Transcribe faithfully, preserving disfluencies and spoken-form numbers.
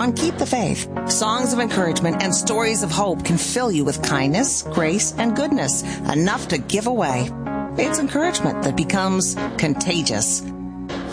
on Keep the Faith. Songs of encouragement and stories of hope can fill you with kindness, grace, and goodness, enough to give away. It's encouragement that becomes contagious.